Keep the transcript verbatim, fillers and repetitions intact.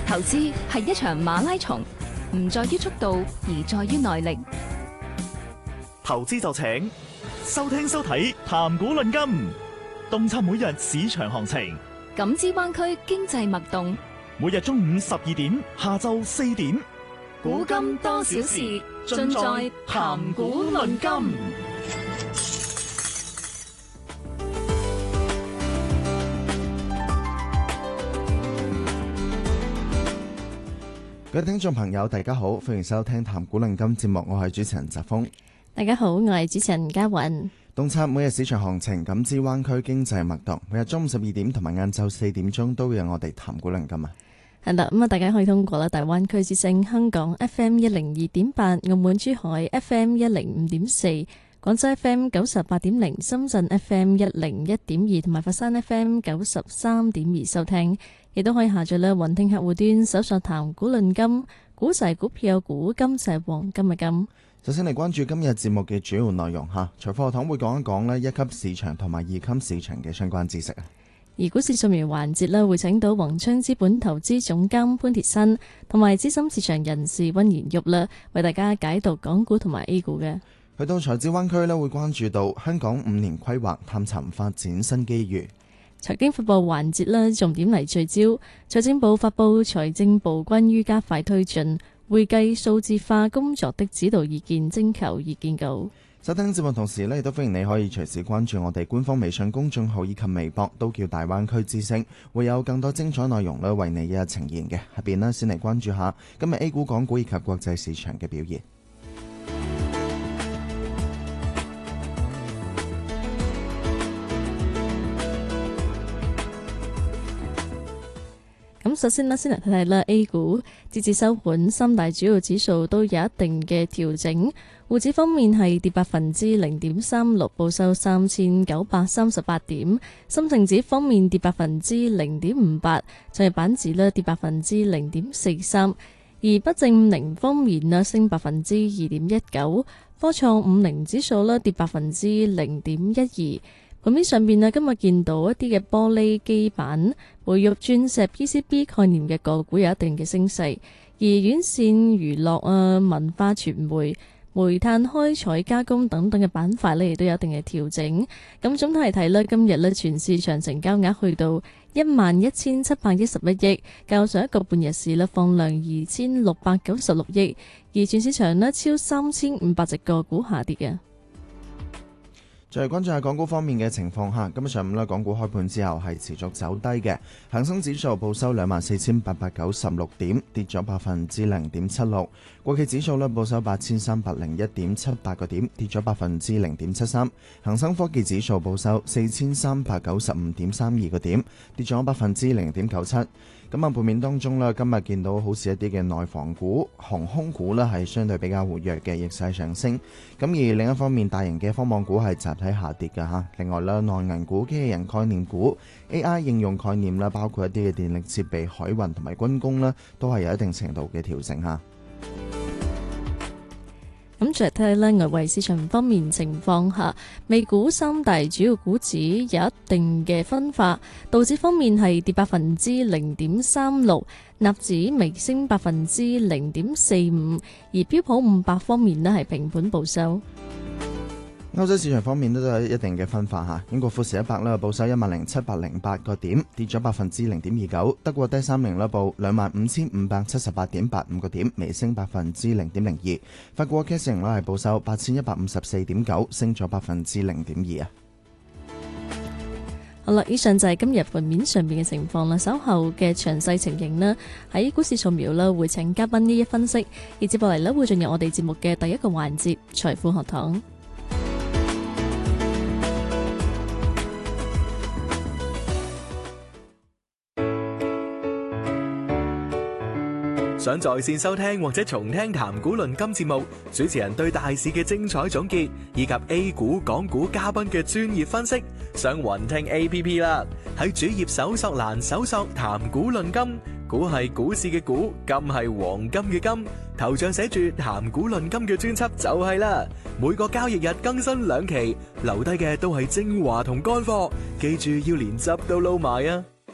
投資係一場馬拉松，唔在於速度，而在於耐力。 投資就請收聽收睇談股論金，洞察每日市場行情， 感知灣區經濟脈動。 每日中午十二點，下晝四點， 古今多少事，盡在談股論金。 各位聽眾朋友，大家好，歡迎收聽談股論金節目，我係主持人澤峰。 大家好，我係主持人嘉韻。 洞察每日市場行情，感知灣區經濟脈動。每日中午十二點同埋晏晝四點鐘都會有我哋談股論金啊。 係啦，咁啊，大家可以通過啦大灣區之聲香港 F M 一零二點八、澳門珠海 F M 一零五點四、廣州 F M 九十八點零、深圳 F M 一零一點二同埋佛山 F M 九十三點二收聽。亦都可以下載咧雲聽客戶端搜索談股論金，股就係股票股，金就係黃金嘅金。 首先嚟關注今日節目嘅主要內容吓，財富學堂會講一講咧一級市場同埋二級市場嘅相關知識啊。 而股市掃描環節咧會請到宏昌資本投資總監潘鐵新同埋資深市場人士溫賢玉啦，為大家解讀港股同埋 A 股嘅。 去到財資灣區咧會關注到香港五年規劃，探尋發展新機遇。 財經快報環節咧，重點嚟聚焦財政部發布財政部關於加快推進會計數字化工作的指導意見徵求意見稿。 收聽節目同時咧，亦都歡迎你可以隨時關注我哋官方微信公眾號以及微博，都叫大灣區之聲，會有更多精彩內容咧為你一日呈現嘅。下邊咧先嚟關注下今日 A 股、港股以及國際市場嘅表現。 咁首先呢，先嚟睇睇啦 A 股，截至收盤，三大主要指數都有一定嘅調整。滬指方面係跌百分之零點三六，報收三千九百三十八點。深證指方面跌百分之零點五八，創業板指呢跌百分之零點四三。而不證五零方面呢升百分之二點一九，科創五零指數呢跌百分之零點一二。盤面上邊啊，今日見到一啲嘅玻璃基板、培育鑽石 P C B 概念嘅個股有一定嘅升勢，而院線娛樂啊、文化傳媒、煤炭開採加工等等嘅板塊呢，亦都有一定嘅調整。咁總體嚟睇呢，今日呢全市場成交額去到一萬一千七百一十一億，較上一個半日市呢放量二千六百九十六億，而全市場呢超三千五百隻個股下跌嘅。 再嚟關注下港股方面嘅情況下，今日上午咧，港股開盤之後係持續走低嘅，恒生指數報收兩萬四千八百九十六點，跌咗百分之零點七六。國企指數咧報收八千三百零一點七八個點，跌咗百分之零點七三。恒生科技指數報收四千三百九十五點三二個點，跌咗百分之零點九七。咁啊，盤面當中咧，今日見到好似一啲嘅內房股、航空股咧係相對比較活躍嘅，逆勢上升。咁而另一方面，大型嘅科網股係集體下跌嘅嚇。另外咧，內銀股、機器人概念股、A I 應用概念啦，包括一啲嘅電力設備、海運同埋軍工啦，都係有一定程度嘅調整嚇。 咁再睇下咧，外圍市場方面情況下，美股三大主要股指有一定嘅分化，道指方面係跌百分之零點三六，納指微升百分之零點四五，而標普五百方面咧係平盤報收。 歐洲市場方面都有一定嘅分化嚇，英國富時一百咧報收一萬零七百零八個點，跌咗百分之零點二九；德國低三零咧報兩萬五千五百七十八點八五個點，微升百分之零點零二；法國 C A C 咧係報收八千一百五十四點九，升咗百分之零點二啊。 好啦，以上就係今日盤面上面嘅情況啦。稍後嘅詳細情形呢，喺股市掃描啦，會請嘉賓一一分析。而接落嚟呢，會進入我哋節目嘅第一個環節——財富學堂。 想在線收聽或者重聽談股論金節目，主持人對大市嘅精彩總結，以及 A 股、港股嘉賓嘅專業分析，上雲聽 A P P 啦。喺主頁搜索欄搜索談股論金，股係股市嘅股，金係黃金嘅金，頭像寫住談股論金嘅專輯就係啦。每個交易日更新兩期，留低嘅都係精華同乾貨，記住要連汁都撈埋啊！